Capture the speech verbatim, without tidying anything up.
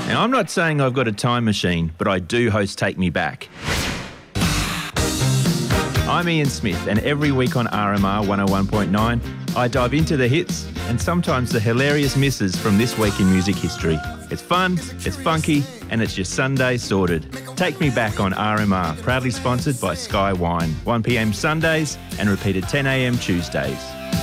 Now, I'm not saying I've got a time machine, but I do host Take Me Back. I'm Ian Smith, and every week on R M R one oh one point nine, I dive into the hits and sometimes the hilarious misses from this week in music history. It's fun, it's funky, and it's your Sunday sorted. Take Me Back on R M R, proudly sponsored by Sky Wine, one p m Sundays and repeated ten a m Tuesdays.